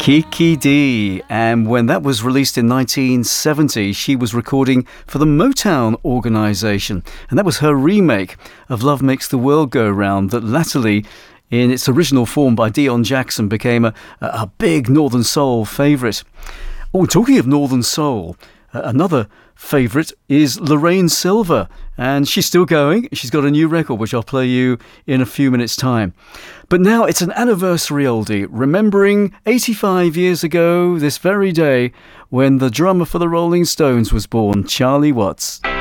Kiki Dee, and when that was released in 1970, she was recording for the Motown organisation, and that was her remake of Love Makes the World Go Round that latterly, in its original form by Dion Jackson, became a big Northern Soul favourite. Oh, talking of Northern Soul, another favourite is Lorraine Silver, and she's still going. She's got a new record which I'll play you in a few minutes' time. But now it's an anniversary oldie, remembering 85 years ago this very day when the drummer for the Rolling Stones was born, Charlie Watts.